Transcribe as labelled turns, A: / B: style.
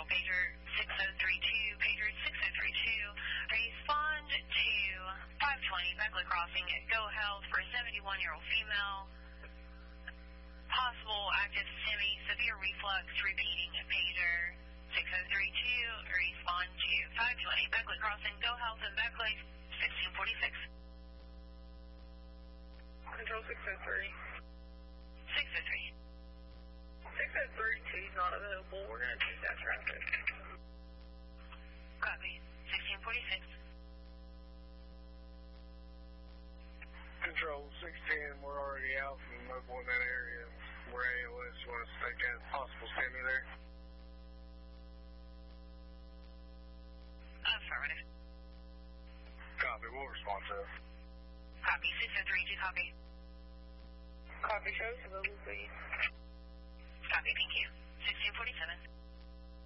A: pager 6032, pager 6032. Respond to 520 Beckley Crossing at Go Health for a 71-year-old female. Possible active semi-severe reflux, repeating pager 6032. Respond to 520 Beckley Crossing, Go Health in Beckley, 1646.
B: Control 603.
A: 603.
B: 6032 is not available. We're going to take that traffic.
A: Copy. 1646.
C: Control 610, we're already out and mobile in that area. We're AOS. You want us to take that possible semi there?
A: Affirmative.
C: Copy. We'll respond to it.
A: Copy. 6032, copy.
B: Copy, shows available, please.
A: Copy, thank you.